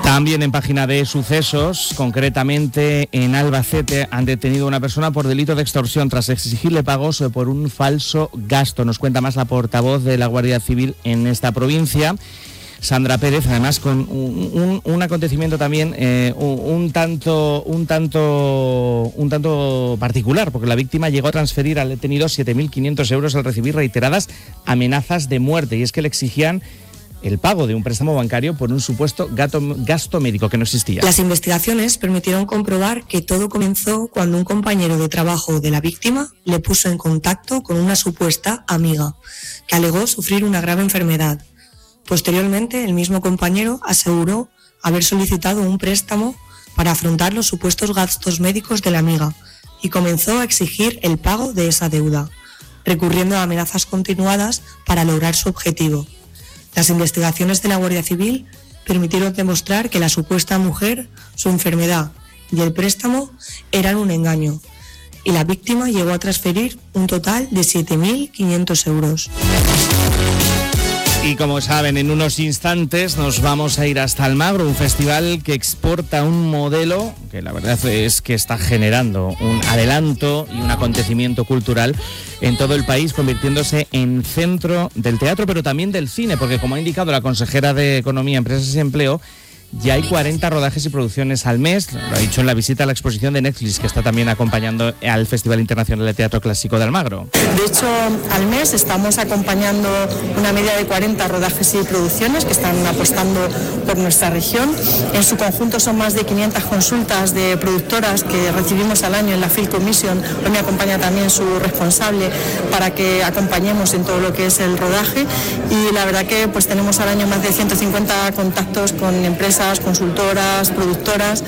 También en página de sucesos, concretamente en Albacete, han detenido a una persona por delito de extorsión tras exigirle pagos por un falso gasto. Nos cuenta más la portavoz de la Guardia Civil en esta provincia, Sandra Pérez, además con un acontecimiento también un tanto particular, porque la víctima llegó a transferir al detenido 7.500 euros al recibir reiteradas amenazas de muerte, y es que le exigían el pago de un préstamo bancario por un supuesto gasto médico que no existía. Las investigaciones permitieron comprobar que todo comenzó cuando un compañero de trabajo de la víctima le puso en contacto con una supuesta amiga, que alegó sufrir una grave enfermedad. Posteriormente, el mismo compañero aseguró haber solicitado un préstamo para afrontar los supuestos gastos médicos de la amiga y comenzó a exigir el pago de esa deuda, recurriendo a amenazas continuadas para lograr su objetivo. Las investigaciones de la Guardia Civil permitieron demostrar que la supuesta mujer, su enfermedad y el préstamo eran un engaño, y la víctima llegó a transferir un total de 7.500 euros. Y como saben, en unos instantes nos vamos a ir hasta Almagro, un festival que exporta un modelo que la verdad es que está generando un adelanto y un acontecimiento cultural en todo el país, convirtiéndose en centro del teatro, pero también del cine, porque como ha indicado la consejera de Economía, Empresas y Empleo, ya hay 40 rodajes y producciones al mes. Lo ha dicho en la visita a la exposición de Netflix, que está también acompañando al Festival Internacional de Teatro Clásico de Almagro. De hecho, al mes estamos acompañando una media de 40 rodajes y producciones que están apostando por nuestra región. En su conjunto son más de 500 consultas de productoras que recibimos al año en la Film Commission. Hoy me acompaña también su responsable para que acompañemos en todo lo que es el rodaje. Y la verdad que pues tenemos al año más de 150 contactos con empresas, consultoras, productoras.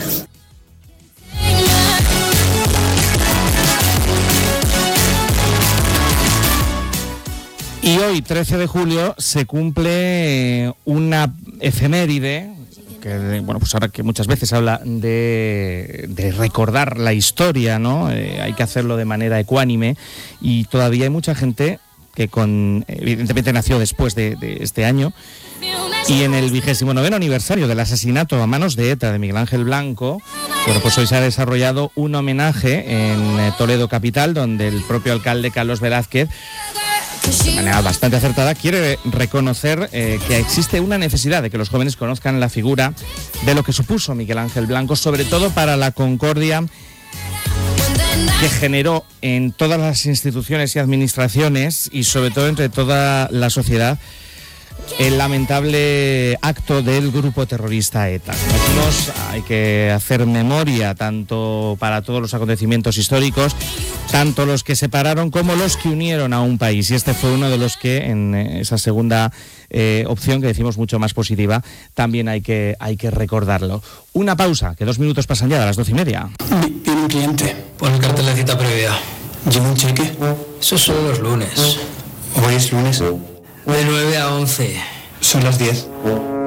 Y hoy, 13 de julio, se cumple una efeméride que, bueno, pues ahora que muchas veces habla de recordar la historia, ¿no? Hay que hacerlo de manera ecuánime, y todavía hay mucha gente que evidentemente nació después de este año. Y en el 29º aniversario del asesinato a manos de ETA de Miguel Ángel Blanco, bueno, pues hoy se ha desarrollado un homenaje en Toledo capital, donde el propio alcalde Carlos Velázquez, de manera bastante acertada, quiere reconocer que existe una necesidad de que los jóvenes conozcan la figura de lo que supuso Miguel Ángel Blanco, sobre todo para la concordia que generó en todas las instituciones y administraciones, y sobre todo entre toda la sociedad, el lamentable acto del grupo terrorista ETA. Hay que hacer memoria tanto para todos los acontecimientos históricos, tanto los que separaron como los que unieron a un país, y este fue uno de los que en esa segunda opción, que decimos mucho más positiva, también hay que recordarlo. Una pausa, que 2 minutos pasan ya de las 12:30. Viene un cliente. Pon el cartel de cita previa. ¿Lleva un cheque? Eso es solo los lunes. ¿Hoy es lunes? De 9 a 11. Son las 10.